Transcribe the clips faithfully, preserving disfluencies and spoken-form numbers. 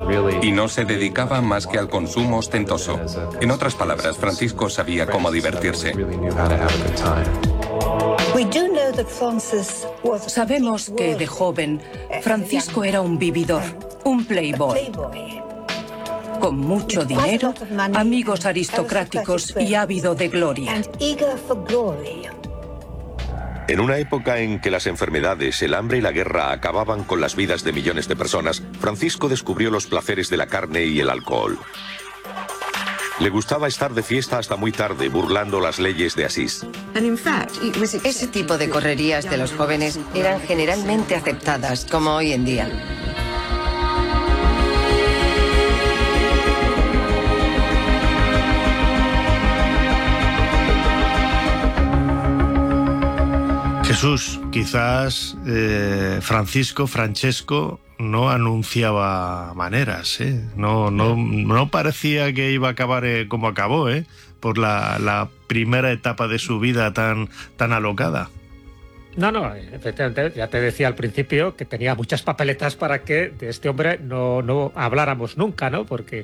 Y no se dedicaba más que al consumo ostentoso. En otras palabras, Francisco sabía cómo divertirse. Sabemos que de joven Francisco era un vividor, un playboy. Con mucho dinero, amigos aristocráticos y ávido de gloria. En una época en que las enfermedades, el hambre y la guerra acababan con las vidas de millones de personas, Francisco descubrió los placeres de la carne y el alcohol. Le gustaba estar de fiesta hasta muy tarde, burlando las leyes de Asís. Ese tipo de correrías de los jóvenes eran generalmente aceptadas, como hoy en día. Jesús, quizás eh, Francisco, Francesco, no anunciaba maneras, ¿eh? No, no, no parecía que iba a acabar eh, como acabó, ¿eh? Por la, la primera etapa de su vida tan, tan alocada. No, no, efectivamente, ya te decía al principio que tenía muchas papeletas para que de este hombre no, no habláramos nunca, ¿no? Porque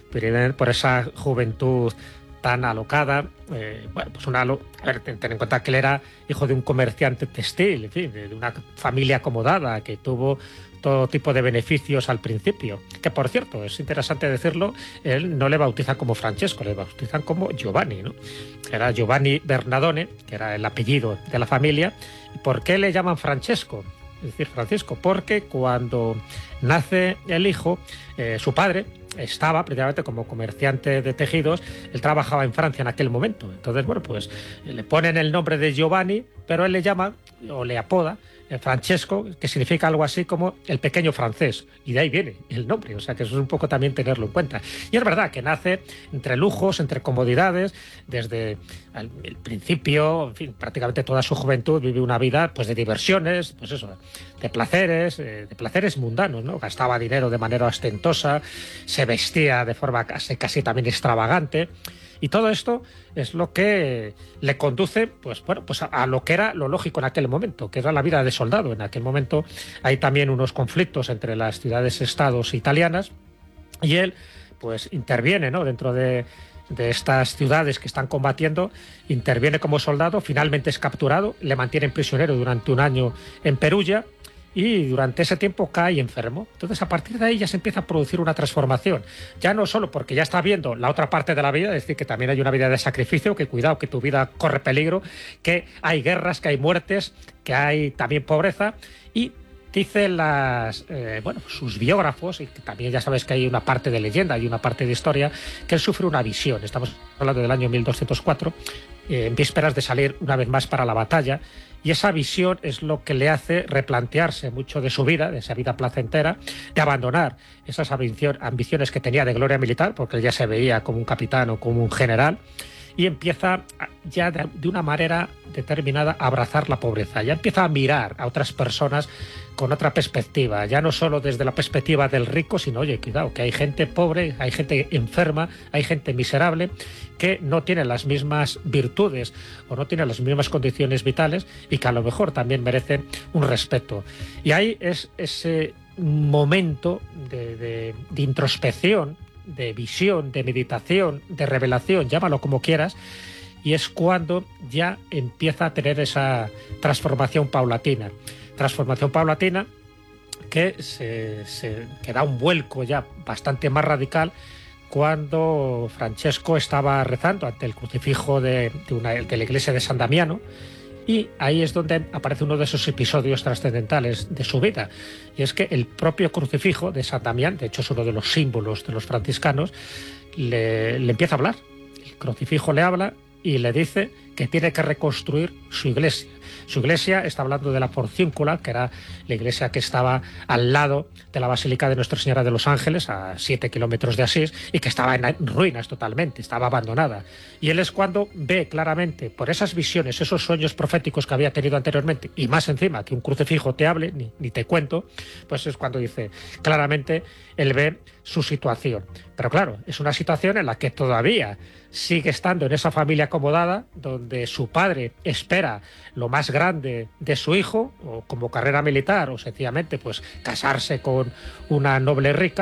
por esa juventud tan alocada, eh, bueno, pues una, a ver, ten, ten en cuenta que él era hijo de un comerciante textil, en fin, de, de una familia acomodada que tuvo todo tipo de beneficios al principio, que por cierto, es interesante decirlo, él no le bautizan como Francesco, le bautizan como Giovanni, ¿no? Era Giovanni Bernardone, que era el apellido de la familia. ¿Y por qué le llaman Francesco? Es decir, Francisco, porque cuando nace el hijo, eh, su padre estaba precisamente como comerciante de tejidos, él trabajaba en Francia en aquel momento. Entonces, bueno, pues le ponen el nombre de Giovanni, pero él le llama o le apoda Francesco, que significa algo así como el pequeño francés, y de ahí viene el nombre, o sea que eso es un poco también tenerlo en cuenta. Y es verdad que nace entre lujos, entre comodidades, desde el, el principio, en fin, prácticamente toda su juventud vive una vida pues de diversiones, pues eso, de placeres, eh, de placeres mundanos, ¿no? Gastaba dinero de manera ostentosa, se vestía de forma casi, casi también extravagante. Y todo esto es lo que le conduce pues, bueno, pues a, a lo que era lo lógico en aquel momento, que era la vida de soldado. En aquel momento hay también unos conflictos entre las ciudades-estados italianas y él pues interviene, ¿no? dentro de, de estas ciudades que están combatiendo, interviene como soldado, finalmente es capturado, le mantienen prisionero durante un año en Perugia, y durante ese tiempo cae enfermo. Entonces, a partir de ahí ya se empieza a producir una transformación. Ya no solo porque ya está viendo la otra parte de la vida, es decir, que también hay una vida de sacrificio, que cuidado, que tu vida corre peligro, que hay guerras, que hay muertes, que hay también pobreza, y dicen las, eh, bueno, sus biógrafos, y que también ya sabes que hay una parte de leyenda, hay una parte de historia, que él sufre una visión. Estamos hablando del año mil doscientos cuatro, eh, en vísperas de salir una vez más para la batalla, y esa visión es lo que le hace replantearse mucho de su vida, de esa vida placentera, de abandonar esas ambiciones que tenía de gloria militar, porque él ya se veía como un capitán o como un general, y empieza ya de, de una manera determinada a abrazar la pobreza, ya empieza a mirar a otras personas con otra perspectiva, ya no solo desde la perspectiva del rico, sino, oye, cuidado, que hay gente pobre, hay gente enferma, hay gente miserable, que no tiene las mismas virtudes o no tiene las mismas condiciones vitales y que a lo mejor también merecen un respeto. Y ahí es ese momento de, de, de introspección, de visión, de meditación, de revelación, llámalo como quieras, y es cuando ya empieza a tener esa transformación paulatina. Transformación paulatina que, se, se, que da un vuelco ya bastante más radical cuando Francesco estaba rezando ante el crucifijo de, de, una, de la iglesia de San Damiano, y ahí es donde aparece uno de esos episodios trascendentales de su vida, y es que el propio crucifijo de San Damián, de hecho es uno de los símbolos de los franciscanos, le, le empieza a hablar. El crucifijo le habla y le dice que tiene que reconstruir su iglesia. Su iglesia, está hablando de la Porciúncula, que era la iglesia que estaba al lado de la Basílica de Nuestra Señora de los Ángeles, a siete kilómetros de Asís, y que estaba en ruinas totalmente, estaba abandonada. Y él es cuando ve claramente, por esas visiones, esos sueños proféticos que había tenido anteriormente, y más encima que un crucifijo te hable, ni, ni te cuento, pues es cuando dice, claramente, él ve su situación. Pero claro, es una situación en la que todavía sigue estando en esa familia acomodada, donde su padre espera lo más grande de su hijo, o como carrera militar, o sencillamente pues casarse con una noble rica,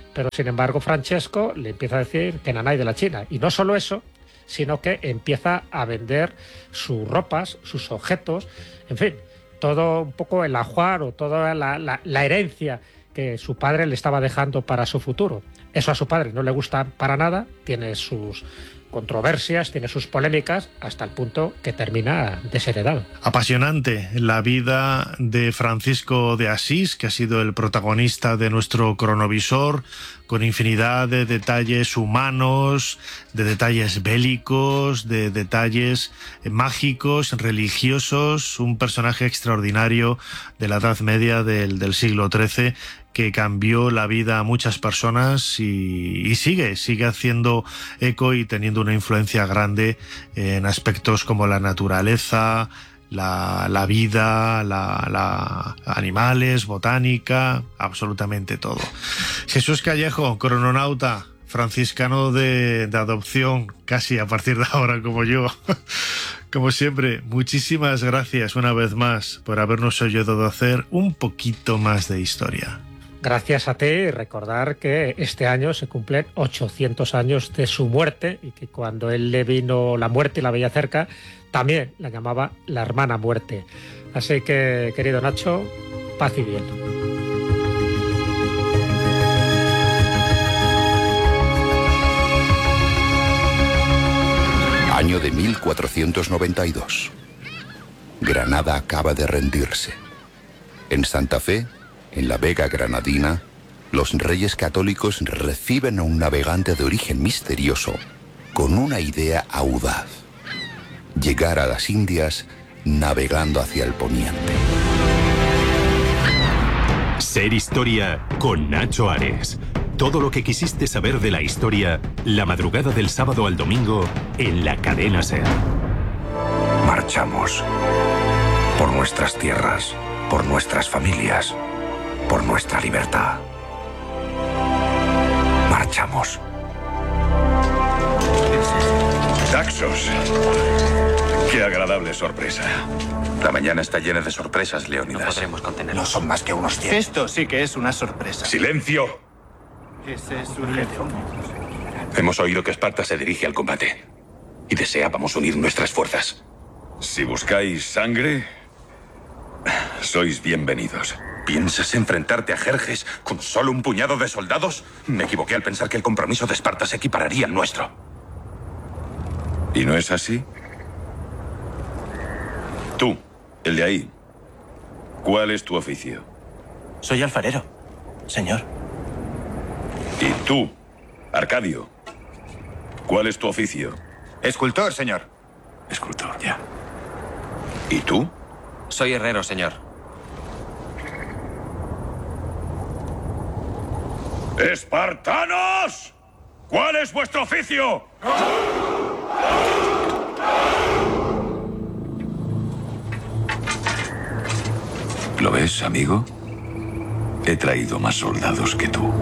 Pero sin embargo Francesco le empieza a decir que nanay de la China. Y no solo eso, sino que empieza a vender sus ropas, sus objetos, en fin, todo un poco el ajuar o toda la, la, la herencia que su padre le estaba dejando para su futuro. Eso a su padre no le gusta para nada, tiene sus controversias, tiene sus polémicas, hasta el punto que termina desheredado. Apasionante la vida de Francisco de Asís, que ha sido el protagonista de nuestro cronovisor, con infinidad de detalles humanos, de detalles bélicos, de detalles mágicos, religiosos, un personaje extraordinario de la Edad Media del, del siglo trece, que cambió la vida a muchas personas y, y sigue, sigue haciendo eco y teniendo una influencia grande en aspectos como la naturaleza, la, la vida, la, la animales, botánica, absolutamente todo. Jesús Callejo, crononauta, franciscano de, de adopción, casi a partir de ahora como yo. Como siempre, muchísimas gracias una vez más por habernos ayudado a hacer un poquito más de historia. Gracias a ti, y recordar que este año se cumplen ochocientos años de su muerte y que cuando él le vino la muerte y la veía cerca, también la llamaba la hermana muerte. Así que, querido Nacho, paz y bien. Año de mil cuatrocientos noventa y dos. Granada acaba de rendirse. En Santa Fe, en la Vega Granadina, los reyes católicos reciben a un navegante de origen misterioso con una idea audaz: llegar a las Indias navegando hacia el poniente. Ser Historia con Nacho Ares. Todo lo que quisiste saber de la historia, la madrugada del sábado al domingo en la cadena SER. Marchamos por nuestras tierras, por nuestras familias, por nuestra libertad. Marchamos. Taxos. Qué agradable sorpresa. La mañana está llena de sorpresas, Leónidas. No podremos contenerlo. No son más que unos cien. Esto sí que es una sorpresa. ¡Silencio! Ese es un jefe. Hemos oído que Esparta se dirige al combate y deseábamos unir nuestras fuerzas. Si buscáis sangre, sois bienvenidos. ¿Piensas enfrentarte a Jerjes con solo un puñado de soldados? Me equivoqué al pensar que el compromiso de Esparta se equipararía al nuestro. ¿Y no es así? Tú, el de ahí, ¿cuál es tu oficio? Soy alfarero, señor. ¿Y tú, Arcadio, cuál es tu oficio? Escultor, señor. Escultor, ya. ¿Y tú? Soy herrero, señor. ¡Espartanos! ¿Cuál es vuestro oficio? ¿Lo ves, amigo? He traído más soldados que tú.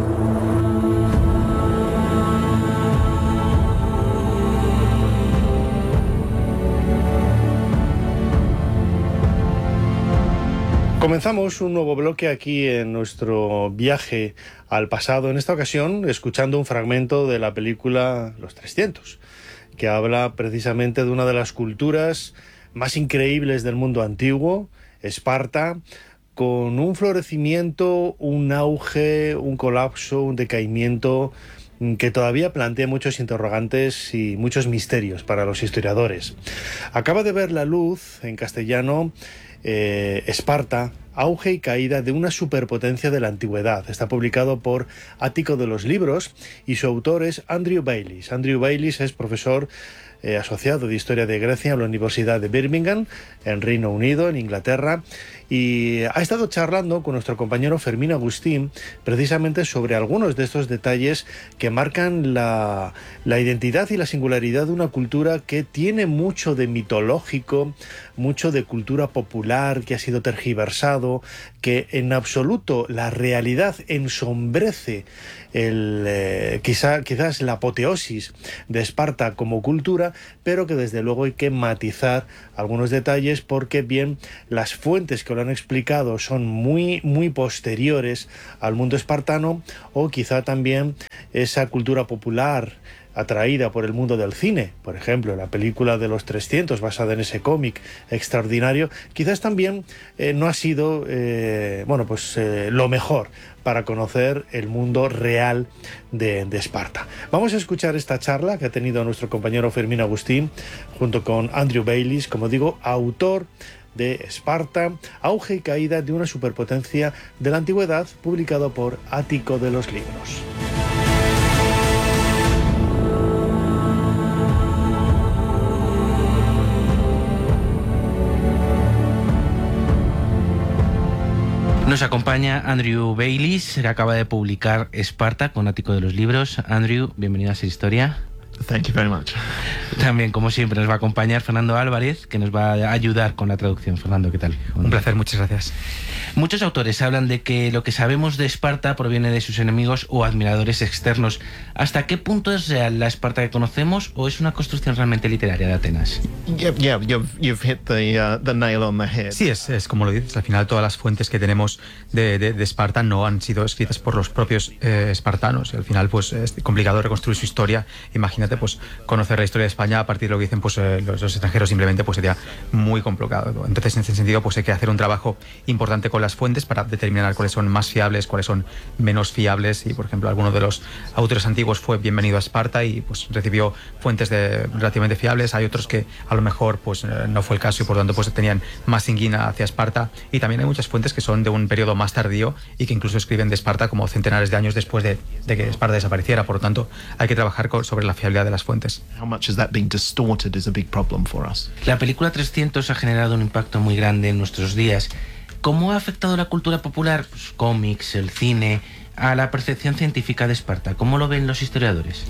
Comenzamos un nuevo bloque aquí en nuestro viaje al pasado, en esta ocasión escuchando un fragmento de la película Los trescientos, que habla precisamente de una de las culturas más increíbles del mundo antiguo, Esparta, con un florecimiento, un auge, un colapso, un decaimiento que todavía plantea muchos interrogantes y muchos misterios para los historiadores. Acaba de ver la luz en castellano eh, Esparta, auge y caída de una superpotencia de la antigüedad. Está publicado por Ático de los Libros y su autor es Andrew Baylis. Andrew Baylis es profesor Eh, asociado de Historia de Grecia en la Universidad de Birmingham, en Reino Unido, en Inglaterra, y ha estado charlando con nuestro compañero Fermín Agustín precisamente sobre algunos de estos detalles que marcan la, la identidad y la singularidad de una cultura que tiene mucho de mitológico, mucho de cultura popular, popular que ha sido tergiversado, que en absoluto la realidad ensombrece el, eh, quizá, quizás la apoteosis de Esparta como cultura, pero que desde luego hay que matizar algunos detalles porque bien las fuentes que lo han explicado son muy, muy posteriores al mundo espartano, o quizá también esa cultura popular atraída por el mundo del cine, por ejemplo, la película de los trescientos basada en ese cómic extraordinario, quizás también eh, no ha sido eh, bueno, pues eh, lo mejor para conocer el mundo real de, de Esparta. Vamos a escuchar esta charla que ha tenido nuestro compañero Fermín Agustín junto con Andrew Baylis, como digo, autor de Esparta, auge y caída de una superpotencia de la antigüedad, publicado por Ático de los Libros. Nos acompaña Andrew Baylis, que acaba de publicar Esparta con Ático de los Libros. Andrew, bienvenido a Ser Historia. Thank you very much. También, como siempre, nos va a acompañar Fernando Álvarez, que nos va a ayudar con la traducción. Fernando, ¿qué tal? Un placer, muchas gracias. Muchos autores hablan de que lo que sabemos de Esparta proviene de sus enemigos o admiradores externos. ¿Hasta qué punto es real la Esparta que conocemos o es una construcción realmente literaria de Atenas? Yeah, yeah, you've, you've hit the, uh, the nail on the head. Sí, es, es como lo dices. Al final todas las fuentes que tenemos de, de, de Esparta no han sido escritas por los propios eh, espartanos. Al final, pues es complicado reconstruir su historia. Imagínate, pues conocer la historia de España a partir de lo que dicen pues eh, los, los extranjeros, simplemente pues sería muy complicado. Entonces, en ese sentido, pues hay que hacer un trabajo importante con las fuentes para determinar cuáles son más fiables, cuáles son menos fiables. Y, por ejemplo, alguno de los autores antiguos fue bienvenido a Esparta y pues recibió fuentes de, relativamente fiables. Hay otros que a lo mejor pues eh, no fue el caso y por lo tanto pues tenían más inquina hacia Esparta. Y también hay muchas fuentes que son de un periodo más tardío y que incluso escriben de Esparta como centenares de años después de, de que Esparta desapareciera. Por lo tanto, hay que trabajar con, sobre la fiabilidad de las fuentes. How much is that being distorted is a big problem for us. La película trescientos ha generado un impacto muy grande en nuestros días. ¿Cómo ha afectado la cultura popular, pues, cómics, el cine, a la percepción científica de Esparta? ¿Cómo lo ven los historiadores?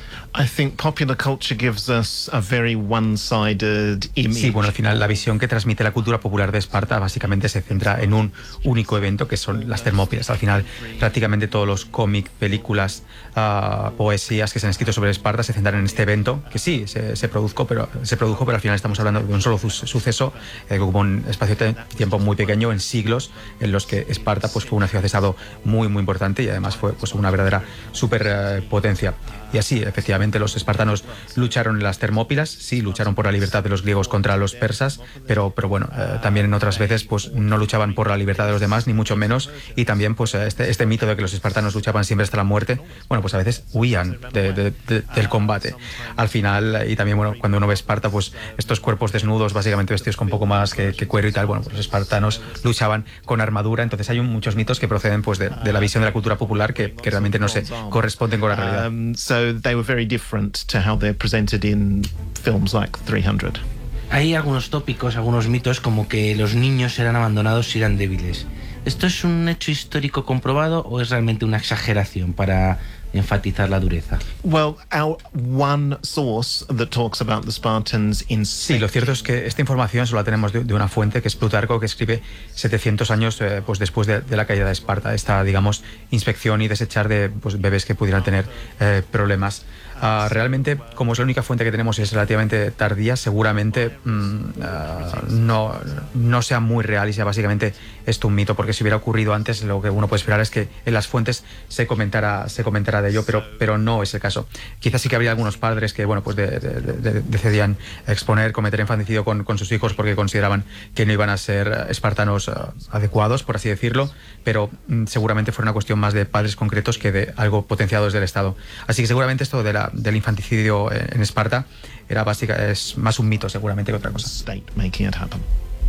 I think popular culture gives us a very one-sided image. Sí, bueno, al final la visión que transmite la cultura popular de Esparta básicamente se centra en un único evento, que son las Termópilas. Al final, prácticamente todos los cómics, películas, uh, poesías que se han escrito sobre Esparta se centran en este evento, que sí, se, se, produjo, pero, se produjo, pero al final estamos hablando de un solo su suceso, eh, como un espacio de tiempo muy pequeño, en siglos, en los que Esparta pues, fue una ciudad-estado muy, muy importante y además fue pues, una verdadera superpotencia. Eh, y así, efectivamente, los espartanos lucharon en las Termópilas, sí, lucharon por la libertad de los griegos contra los persas, pero, pero bueno, eh, también en otras veces pues no luchaban por la libertad de los demás, ni mucho menos, y también pues este, este mito de que los espartanos luchaban siempre hasta la muerte, bueno, pues a veces huían de, de, de, del combate. Al final, y también, bueno, cuando uno ve Esparta, pues estos cuerpos desnudos, básicamente vestidos con poco más que, que cuero y tal, bueno, pues los espartanos luchaban con armadura, entonces hay un, muchos mitos que proceden pues de, de la visión de la cultura popular que, que realmente no se corresponden con la realidad. Um, so they were very different to how they're presented in films like three hundred. Hay algunos tópicos, algunos mitos como que los niños eran abandonados si eran débiles. ¿Esto es un hecho histórico comprobado o es realmente una exageración para enfatizar la dureza? Well, our one source that talks about the Spartans in... Sí, lo cierto es que esta información solo la tenemos de, de una fuente, que es Plutarco, que escribe setecientos años eh, pues después de, de la caída de Esparta, esta, digamos, inspección y desechar de pues, bebés que pudieran tener eh, problemas. Uh, realmente, como es la única fuente que tenemos y es relativamente tardía, seguramente mm, uh, no, no sea muy real y sea básicamente esto un mito, porque si hubiera ocurrido antes, lo que uno puede esperar es que en las fuentes se comentara, se comentara de ello, pero, pero no es el caso. Quizás sí que habría algunos padres que bueno, pues de, de, de, decidían exponer, cometer infanticidio con, con sus hijos porque consideraban que no iban a ser espartanos uh, adecuados, por así decirlo, pero mm, seguramente fue una cuestión más de padres concretos que de algo potenciado desde el Estado. Así que seguramente esto de la del infanticidio en Esparta era básica, es más un mito seguramente que otra cosa. State making it happen.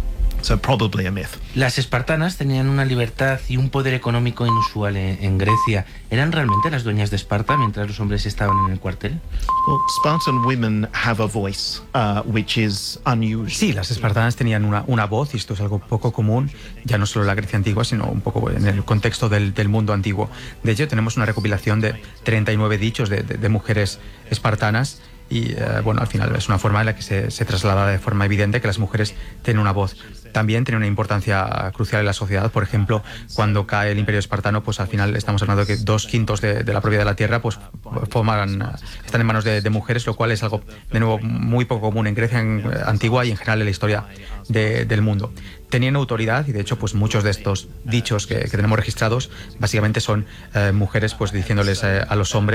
So probably a myth. Las espartanas tenían una libertad y un poder económico inusual en, en Grecia. ¿Eran realmente las dueñas de Esparta mientras los hombres estaban en el cuartel? Well, Spartan women have a voice, uh, which is unusual. Sí, las espartanas tenían una, una voz, y esto es algo poco común, ya no solo en la Grecia antigua, sino un poco en el contexto del, del mundo antiguo. De hecho, tenemos una recopilación de treinta y nueve dichos de, de, de mujeres espartanas. Y eh, bueno, al final es una forma en la que se, se traslada de forma evidente que las mujeres tienen una voz. también tenía una importancia crucial en la sociedad. Por ejemplo, cuando cae el Imperio Espartano, pues al final estamos hablando de que dos quintos de, de la propiedad de la tierra pues forman, están en manos de, de mujeres, lo cual es algo, de nuevo, muy poco común en Grecia en, antigua y en general en la historia de, del mundo. Tenían autoridad y de hecho pues muchos de estos dichos que, que tenemos registrados básicamente son eh, mujeres pues diciéndoles eh, a los hombres